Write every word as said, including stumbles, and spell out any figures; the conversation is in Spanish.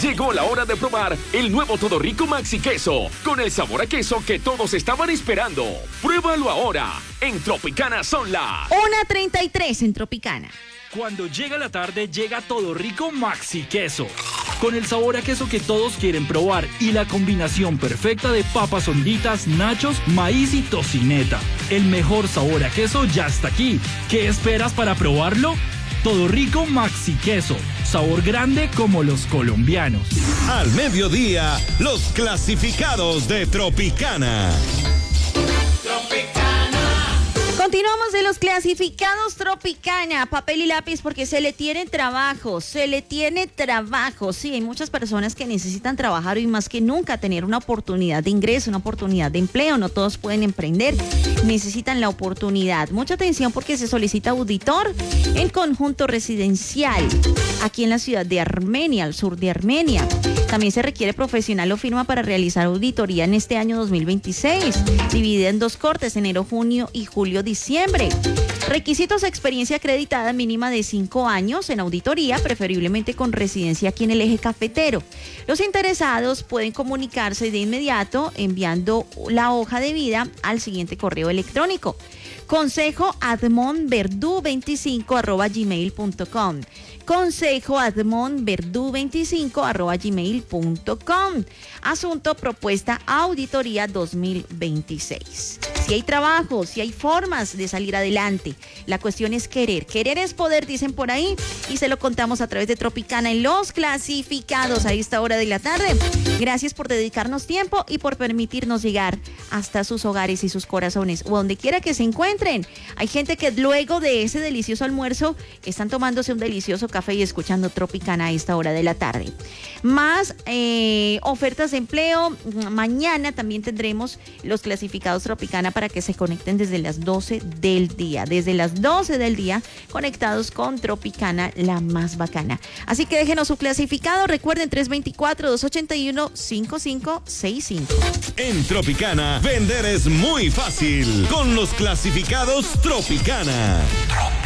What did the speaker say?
Llegó la hora de probar el nuevo Todo Rico Maxi Queso, con el sabor a queso que todos estaban esperando. Pruébalo ahora, en Tropicana son las una treinta y tres en Tropicana. Cuando llega la tarde, llega Todo Rico Maxi Queso, con el sabor a queso que todos quieren probar y la combinación perfecta de papas honditas, nachos, maíz y tocineta. El mejor sabor a queso ya está aquí. ¿Qué esperas para probarlo? Todo Rico Maxi Queso, sabor grande como los colombianos. Al mediodía, los clasificados de Tropicana. Continuamos de los clasificados Tropicana, papel y lápiz, porque se le tiene trabajo, se le tiene trabajo. Sí, hay muchas personas que necesitan trabajar hoy más que nunca, tener una oportunidad de ingreso, una oportunidad de empleo. No todos pueden emprender, necesitan la oportunidad. Mucha atención porque se solicita auditor en conjunto residencial aquí en la ciudad de Armenia, al sur de Armenia. También se requiere profesional o firma para realizar auditoría en este año dos mil veintiséis, dividida en dos cortes, enero, junio y julio, diciembre. Requisitos: experiencia acreditada mínima de cinco años en auditoría, preferiblemente con residencia aquí en el eje cafetero. Los interesados pueden comunicarse de inmediato enviando la hoja de vida al siguiente correo electrónico: consejo admon verdú veinticinco arroba gmail punto com. consejo admon verdú veinticinco arroba gmail punto com. Asunto: propuesta auditoría dos mil veintiséis. Si hay trabajo, si hay formas de salir adelante, la cuestión es querer. Querer es poder, dicen por ahí, y se lo contamos a través de Tropicana en los clasificados a esta hora de la tarde. Gracias por dedicarnos tiempo y por permitirnos llegar hasta sus hogares y sus corazones, o donde quiera que se encuentren. Hay gente que luego de ese delicioso almuerzo están tomándose un delicioso café y escuchando Tropicana a esta hora de la tarde. Más eh, ofertas de empleo. Mañana también tendremos los clasificados Tropicana para que se conecten desde las doce del día. Desde las doce del día, conectados con Tropicana, la más bacana. Así que déjenos su clasificado. Recuerden, tres dos cuatro, dos ocho uno, cinco cinco seis cinco. En Tropicana, vender es muy fácil con los clasificados Tropicana.